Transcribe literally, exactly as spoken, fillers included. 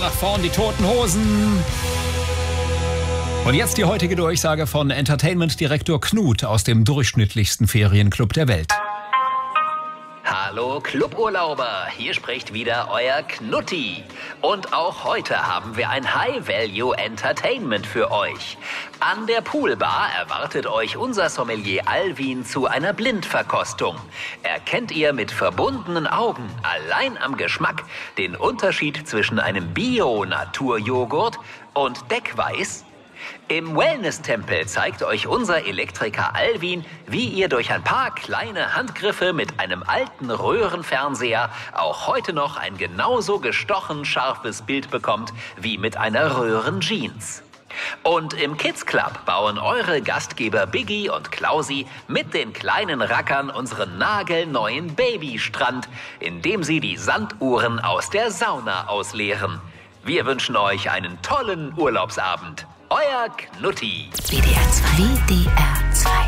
nach vorn die Toten Hosen. Und jetzt die heutige Durchsage von Entertainment-Direktor Knut aus dem durchschnittlichsten Ferienclub der Welt. Hallo Cluburlauber, hier spricht wieder euer Knutti. Und auch heute haben wir ein High-Value-Entertainment für euch. An der Poolbar erwartet euch unser Sommelier Alvin zu einer Blindverkostung. Erkennt ihr mit verbundenen Augen, allein am Geschmack, den Unterschied zwischen einem Bio-Naturjoghurt und Deckweiß? Im Wellness-Tempel zeigt euch unser Elektriker Alvin, wie ihr durch ein paar kleine Handgriffe mit einem alten Röhrenfernseher auch heute noch ein genauso gestochen scharfes Bild bekommt wie mit einer Röhrenjeans. Und im Kids Club bauen eure Gastgeber Biggie und Klausi mit den kleinen Rackern unseren nagelneuen Babystrand, indem sie die Sanduhren aus der Sauna ausleeren. Wir wünschen euch einen tollen Urlaubsabend. Euer Knutti. W D R zwei. W D R zwei.